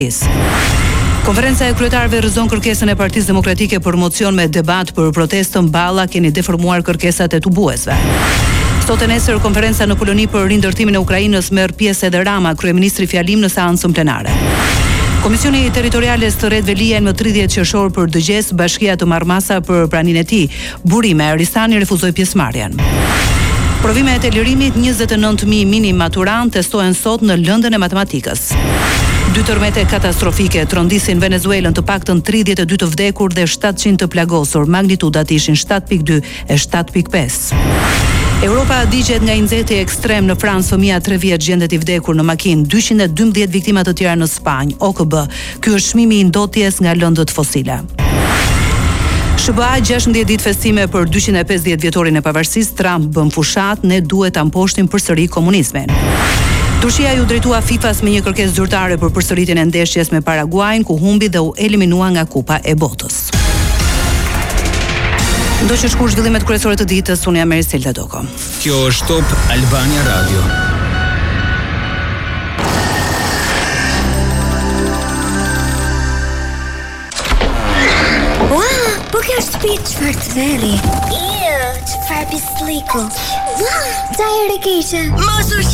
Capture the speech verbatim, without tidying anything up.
Konferenca e kryetarëve rrëzon kërkesën e Partisë Demokratike për mocion me debat për protestën Balla keni deformuar kërkesat e tubuesve. Sot e nesër konferenca në Poloni për rindërtimin e Ukrainës merr pjesë edhe Rama, kryeministri fjalim në seancën plenare. Komisioni Territoriale Stërret Velia në tridhjetë qershor për dëgjes, Bashkia të Marmasa për praninë e tij. Burime, Risani refuzoi pjesëmarrjen. Provimet e lirimit njëzet e nëntë mijë mini maturant testohen sot në lëndën e matematikës. Dy tërmete katastrofike trondisin Venezuelën, të paktën tridhjetë e dy të vdekur dhe shtatëqind të plagosur, magnitudat ishin shtatë pikë dy e shtatë pikë pesë. Europa digjet nga i nxehti ekstrem në Francë, fëmia tre vjeç gjendet i vdekur në makinë, dyqind e dymbëdhjetë viktima të tjera në Spanjë, O K B. Ky është çmimi i ndotjes nga lëndët fosile. S B A gjashtëdhjetë ditë festime për dyqind e pesëdhjetë vjetorin e pavarësisë, Trump bën fushat, ne duhet ta mposhtim përsëri komunizmin. Turqia ju drejtua FIFA-s me një kërkesë zyrtare për përsëritjen e ndeshjes me Paraguajin, ku humbi dhe u eliminua nga Kupa e Botës. Do që shkur zhvillimet kryesore të ditës, unë jam Eriselda Doko. Kjo është Top Albania Radio. Ua, po kjo është shtëpi çfarë të veri. Iu, çfarë pisliku. Ua, çaj e keqe. Mos u